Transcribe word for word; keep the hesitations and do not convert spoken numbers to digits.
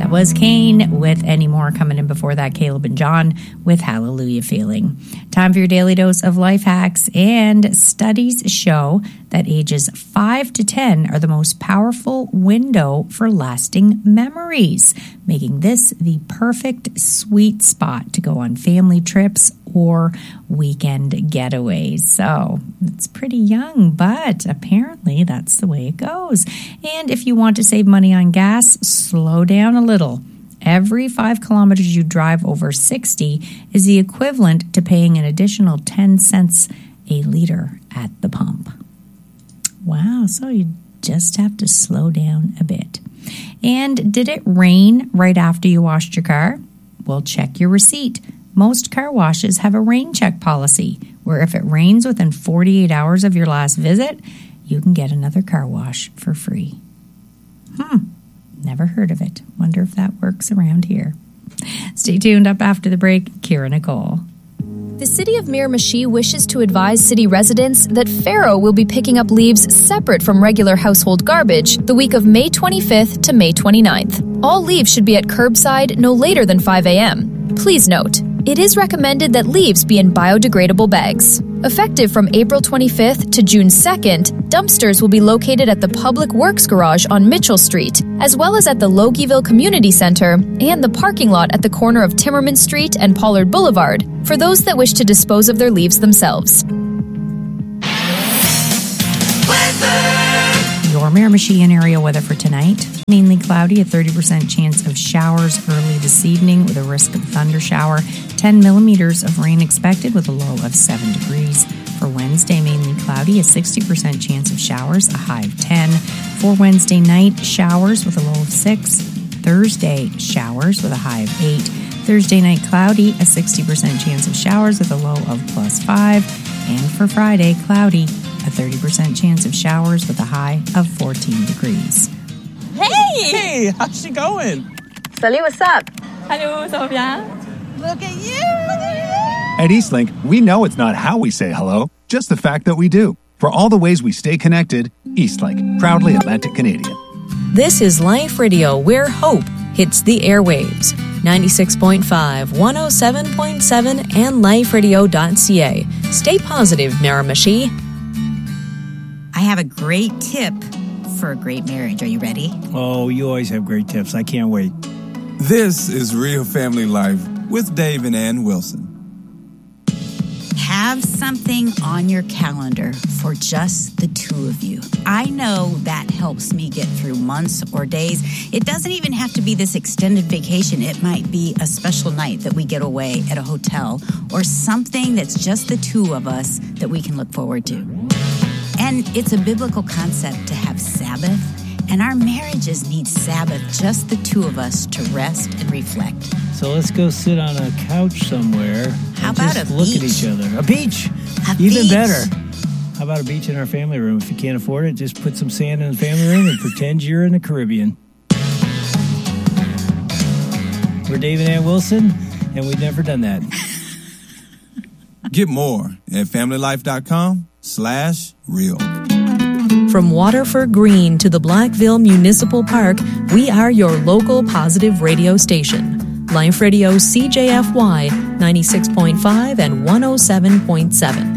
That was Kane with Any More. Coming in before that, Caleb and John with Hallelujah Feeling. Time for your daily dose of life hacks. And studies show that ages five to ten are the most powerful window for lasting memories, making this the perfect sweet spot to go on family trips or weekend getaways. So it's pretty young, but apparently that's the way it goes. And if you want to save money on gas, slow down a little. Every five kilometers you drive over sixty is the equivalent to paying an additional ten cents a liter at the pump. Wow, so you just have to slow down a bit. And did it rain right after you washed your car? Well, check your receipt. Most car washes have a rain check policy, where if it rains within forty-eight hours of your last visit, you can get another car wash for free. Hmm, never heard of it. Wonder if that works around here. Stay tuned. Up after the break, Kira Nicole. The City of Miramichi wishes to advise city residents that Faro will be picking up leaves separate from regular household garbage the week of May twenty-fifth to May twenty-ninth. All leaves should be at curbside no later than five a.m. Please note, it is recommended that leaves be in biodegradable bags. Effective from April twenty-fifth to June second, dumpsters will be located at the Public Works Garage on Mitchell Street, as well as at the Logieville Community Center and the parking lot at the corner of Timmerman Street and Pollard Boulevard, for those that wish to dispose of their leaves themselves. Your Miramichi and area weather for tonight. Mainly cloudy, a thirty percent chance of showers early this evening with a risk of thunder shower. ten millimeters of rain expected with a low of seven degrees. For Wednesday, mainly cloudy, a sixty percent chance of showers, a high of ten. For Wednesday night, showers with a low of six. Thursday, showers with a high of eight. Thursday night, cloudy, a sixty percent chance of showers with a low of plus five. And for Friday, cloudy, a thirty percent chance of showers with a high of fourteen degrees. Hey! Hey, how's she going? Salut, what's up? Hello, ça va bien? Look at you! Look at you! At Eastlink, we know it's not how we say hello, just the fact that we do. For all the ways we stay connected, Eastlink, proudly Atlantic Canadian. This is Life Radio, where hope hits the airwaves. ninety-six point five, one oh seven point seven, and life radio dot c a. Stay positive, Miramichi. I have a great tip for a great marriage. Are you ready? Oh, you always have great tips. I can't wait. This is Real Family Life with Dave and Ann Wilson. Have something on your calendar for just the two of you. I know that helps me get through months or days. It doesn't even have to be this extended vacation. It might be a special night that we get away at a hotel or something that's just the two of us that we can look forward to. And it's a biblical concept to have Sabbath, and our marriages need Sabbath, just the two of us, to rest and reflect. So let's go sit on a couch somewhere. How and about just a look beach? at each other. A beach. A Even beach. better. How about a beach in our family room? If you can't afford it, just put some sand in the family room and pretend you're in the Caribbean. We're Dave and Ann Wilson, and we've never done that. Get more at familylife.com slash real. From Waterford Green to the Blackville Municipal Park, we are your local positive radio station. Life Radio C J F Y ninety-six point five and one oh seven point seven.